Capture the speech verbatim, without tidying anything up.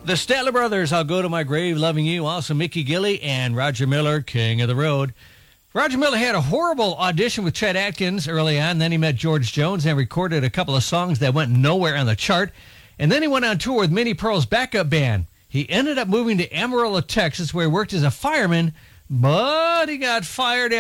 The Statler Brothers, I'll Go to My Grave Loving You. Also Mickey Gilley and Roger Miller, King of the Road. Roger Miller had a horrible audition with Chet Atkins early on. Then he met George Jones and recorded a couple of songs that went nowhere on the chart. And then he went on tour with Minnie Pearl's backup band. He ended up moving to Amarillo, Texas, where he worked as a fireman, but he got fired